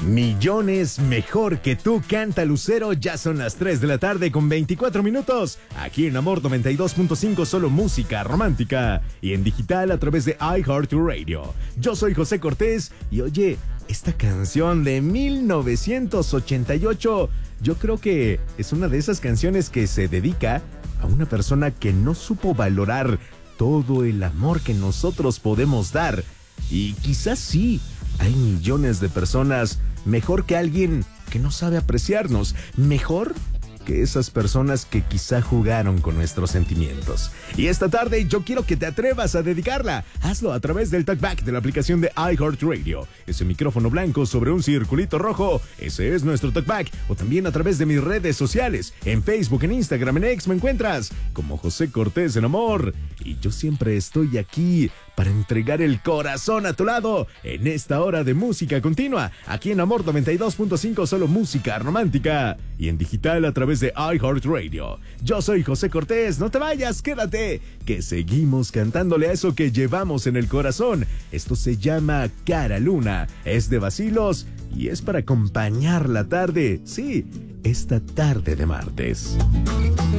Millones mejor que tú, canta Lucero. Ya son las 3 de la tarde con 24 minutos. Aquí en Amor 92.5, solo música romántica. Y en digital a través de iHeartRadio. Yo soy José Cortés y oye, esta canción de 1988, yo creo que es una de esas canciones que se dedica a una persona que no supo valorar todo el amor que nosotros podemos dar. Y quizás sí, hay millones de personas mejor que alguien que no sabe apreciarnos, mejor que esas personas que quizá jugaron con nuestros sentimientos. Y esta tarde yo quiero que te atrevas a dedicarla. Hazlo a través del talkback de la aplicación de iHeartRadio. Ese micrófono blanco sobre un circulito rojo, ese es nuestro talkback. O también a través de mis redes sociales. En Facebook, en Instagram, en X me encuentras como José Cortés en Amor. Y yo siempre estoy aquí para entregar el corazón a tu lado en esta hora de música continua. Aquí en Amor 92.5, solo música romántica. Y en digital a través de iHeartRadio. Yo soy José Cortés, no te vayas, quédate, que seguimos cantándole a eso que llevamos en el corazón. Esto se llama Cara Luna, es de Vacilos y es para acompañar la tarde, sí, esta tarde de martes.